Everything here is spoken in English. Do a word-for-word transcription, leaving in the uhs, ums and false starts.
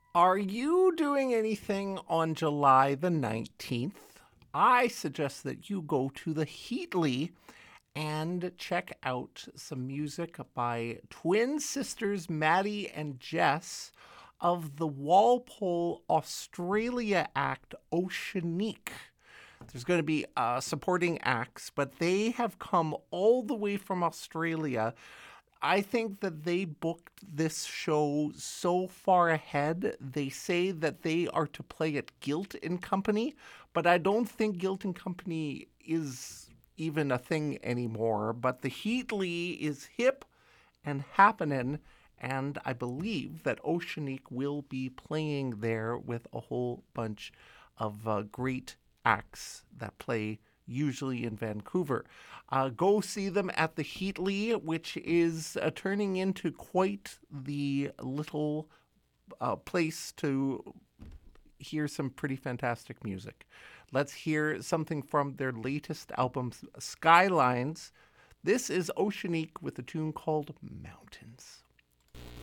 Are you doing anything on July the nineteenth? I suggest that you go to the Heatley and check out some music by twin sisters Maddie and Jess of the Walpole Australia act Oceanique. There's going to be uh, supporting acts, but they have come all the way from Australia. I think that they booked this show so far ahead. They say that they are to play at Guilt and Company, but I don't think Guilt and Company is even a thing anymore. But the Heatley is hip and happening, and I believe that Oceanique will be playing there with a whole bunch of uh, great acts that play usually in Vancouver. Uh, go see them at the Heatley, which is uh, turning into quite the little uh, place to hear some pretty fantastic music. Let's hear something from their latest album, Skylines. This is Oceanique with a tune called Mountains.